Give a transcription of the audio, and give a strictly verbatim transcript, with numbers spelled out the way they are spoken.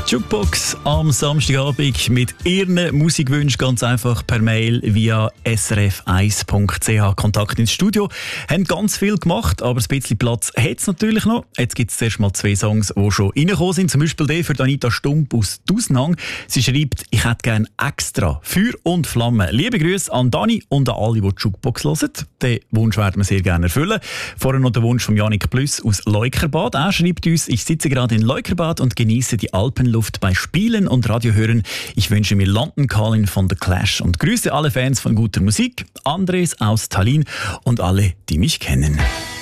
Jukebox am Samstagabend mit Ihren Musikwünschen ganz einfach per Mail via s r f eins punkt c h. Kontakt ins Studio. Haben ganz viel gemacht, aber ein bisschen Platz hat es natürlich noch. Jetzt gibt es zuerst mal zwei Songs, die schon reingekommen sind. Zum Beispiel der für Anita Stump aus Dusnang. Sie schreibt, ich hätte gerne extra Feuer und Flamme. Liebe Grüße an Dani und an alle, die die Jukebox hören. Den Wunsch werden wir sehr gerne erfüllen. Vorher noch der Wunsch von Janik Plüss aus Leukerbad. Er schreibt uns, ich sitze gerade in Leukerbad und genieße die Alpenluft bei Spielen und Radiohören. Ich wünsche mir London Calling von The Clash und grüße alle Fans von guter Musik, Andres aus Tallinn und alle, die mich kennen.